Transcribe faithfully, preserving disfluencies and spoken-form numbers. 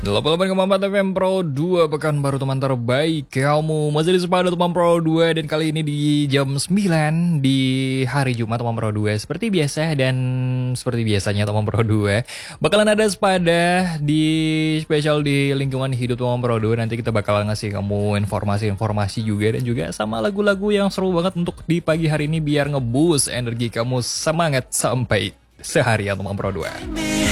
delapan puluh delapan koma empat F M Pro dua, pekan baru teman terbaik kamu. Masih di Sepada teman Pro dua, dan kali ini di jam sembilan di hari Jumat teman Pro dua. Seperti biasa dan seperti biasanya teman Pro dua bakalan ada Sepada di spesial di lingkungan hidup teman Pro dua. Nanti kita bakalan ngasih kamu informasi-informasi juga, dan juga sama lagu-lagu yang seru banget untuk di pagi hari ini biar ngeboost energi kamu semangat sampai seharian teman Pro dua.